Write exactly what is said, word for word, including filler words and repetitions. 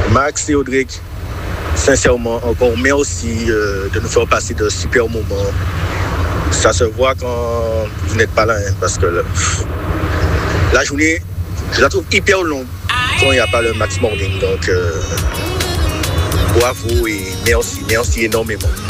Max et Audrey, sincèrement, encore merci euh, de nous faire passer de super moments. Ça se voit quand vous n'êtes pas là, hein, parce que là, la journée, je la trouve hyper longue quand il n'y a pas le Max Morning. Donc, euh, bravo et merci, merci énormément.